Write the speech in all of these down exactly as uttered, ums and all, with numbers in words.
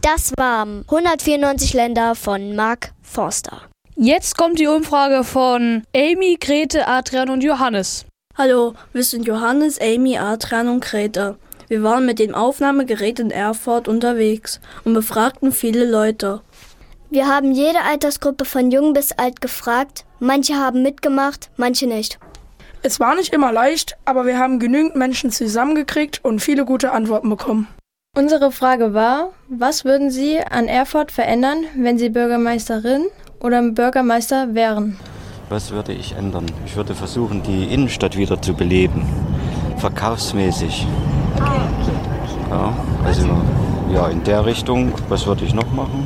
Das waren hundertvierundneunzig Länder von Mark Forster. Jetzt kommt die Umfrage von Amy, Grete, Adrian und Johannes. Hallo, wir sind Johannes, Amy, Adrian und Grete. Wir waren mit dem Aufnahmegerät in Erfurt unterwegs und befragten viele Leute. Wir haben jede Altersgruppe von jung bis alt gefragt. Manche haben mitgemacht, manche nicht. Es war nicht immer leicht, aber wir haben genügend Menschen zusammengekriegt und viele gute Antworten bekommen. Unsere Frage war, was würden Sie an Erfurt verändern, wenn Sie Bürgermeisterin oder Bürgermeister wären? Was würde ich ändern? Ich würde versuchen, die Innenstadt wieder zu beleben, verkaufsmäßig. Ja, also ja, in der Richtung. Was würde ich noch machen?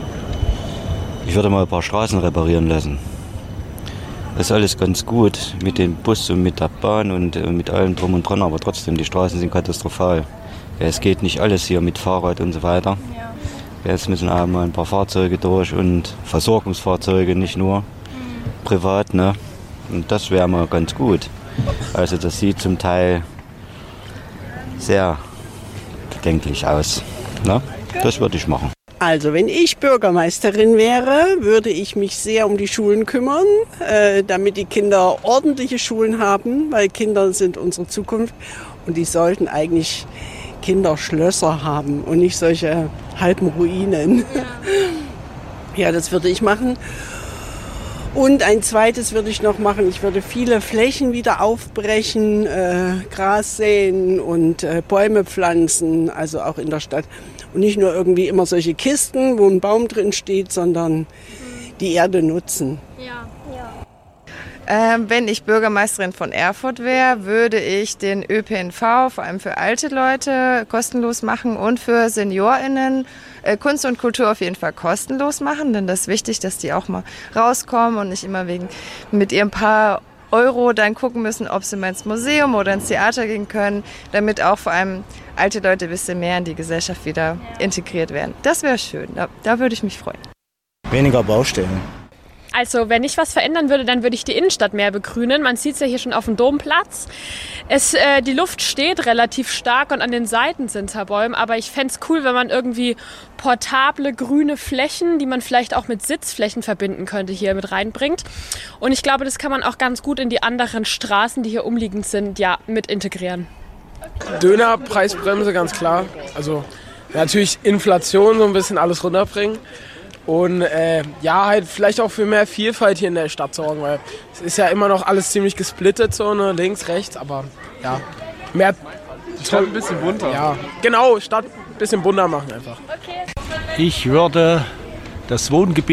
Ich würde mal ein paar Straßen reparieren lassen. Das ist alles ganz gut mit dem Bus und mit der Bahn und äh, mit allem drum und dran, aber trotzdem, die Straßen sind katastrophal. Ja, es geht nicht alles hier mit Fahrrad und so weiter. Ja. Ja, es müssen auch mal ein paar Fahrzeuge durch und Versorgungsfahrzeuge, nicht nur mhm. privat, ne? Und das wäre mal ganz gut. Also das sieht zum Teil sehr bedenklich aus. Ne? Das würde ich machen. Also wenn ich Bürgermeisterin wäre, würde ich mich sehr um die Schulen kümmern, äh, damit die Kinder ordentliche Schulen haben, weil Kinder sind unsere Zukunft und die sollten eigentlich Kinderschlösser haben und nicht solche halben Ruinen. Ja, ja, das würde ich machen. Und ein zweites würde ich noch machen, ich würde viele Flächen wieder aufbrechen, äh, Gras säen und äh, Bäume pflanzen, also auch in der Stadt. Und nicht nur irgendwie immer solche Kisten, wo ein Baum drin steht, sondern die Erde nutzen. Ja. Ja. Ähm, wenn ich Bürgermeisterin von Erfurt wäre, würde ich den Ö P N V vor allem für alte Leute kostenlos machen und für SeniorInnen äh, Kunst und Kultur auf jeden Fall kostenlos machen. Denn das ist wichtig, dass die auch mal rauskommen und nicht immer wegen mit ihrem paar Euro dann gucken müssen, ob sie mal ins Museum oder ins Theater gehen können, damit auch vor allem alte Leute ein bisschen mehr in die Gesellschaft wieder integriert werden. Das wäre schön, da, da würde ich mich freuen. Weniger Baustellen. Also wenn ich was verändern würde, dann würde ich die Innenstadt mehr begrünen. Man sieht es ja hier schon auf dem Domplatz. Es, äh, die Luft steht relativ stark und an den Seiten sind da Bäume. Aber ich fände es cool, wenn man irgendwie portable grüne Flächen, die man vielleicht auch mit Sitzflächen verbinden könnte, hier mit reinbringt. Und ich glaube, das kann man auch ganz gut in die anderen Straßen, die hier umliegend sind, ja, mit integrieren. Dönerpreisbremse, ganz klar. Also natürlich Inflation, so ein bisschen alles runterbringen. Und äh, ja, halt vielleicht auch für mehr Vielfalt hier in der Stadt sorgen, weil es ist ja immer noch alles ziemlich gesplittet, so ne, links, rechts, aber ja, mehr... Stadt ein bisschen bunter. Ja, genau, Stadt ein bisschen bunter machen einfach. Ich würde das Wohngebiet